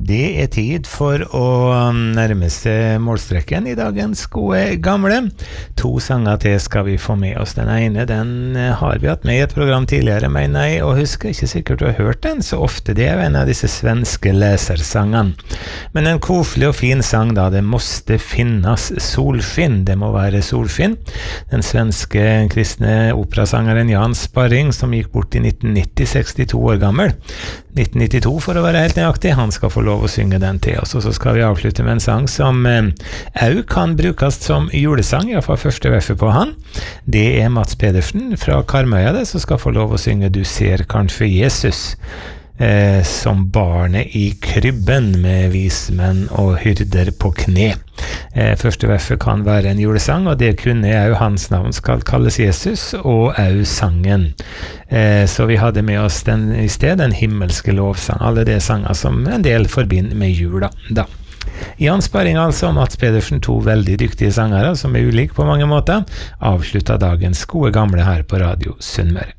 Det tid for å nærme seg målstreken I dagens gode gamle. 2 sanger til skal vi få med oss. Den ene, den har vi hatt med I et program tidligere, mener jeg, og husker ikke sikkert du har hørt den så ofte. Det jo en av disse svenske lesersangene. Men en koselig og fin sang da, det måste finnas solfinn. Det må være solfinn. Den svenske kristne operasangeren Jan Sparring, som gikk bort I 1990, 62 år gammel. 1992 for å være helt nøyaktig. Han skal få lov å synge den til oss, og så skal vi avslutte med en sang som også kan brukes som julesang, I hvert fall første verset på han. Det Mats Pedersen fra Karmøya det, som skal få lov å synge Du ser kanskje Jesus, som barnet I krybben med vismenn og hyrder på kne. Første verset kan være en julesang, og det kunne også hans navn skal kalles Jesus, og også sangen. Så vi hadde med oss den I sted, den himmelske lovsang, alle de sanger som en del forbinder med jula da. Jan Sparring altså, Mats Pedersen, 2 veldig dyktige sangere som ulike på mange måter, avsluttet dagens gode gamle her på Radio Sunnmøre.